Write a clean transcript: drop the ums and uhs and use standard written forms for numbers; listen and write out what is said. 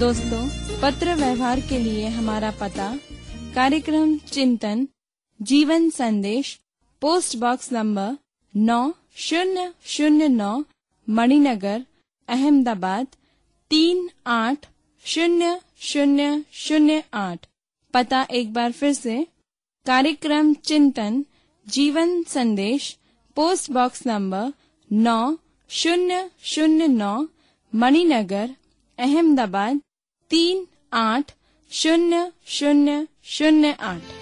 दोस्तों, पत्र व्यवहार के लिए हमारा पता: कार्यक्रम चिंतन, जीवन संदेश, post box number 9009, Maninagar, Ahmedabad 380008। पता एक बार फिर से: कार्यक्रम चिंतन, जीवन संदेश, post box number 9009, Maninagar, Ahmedabad 380008।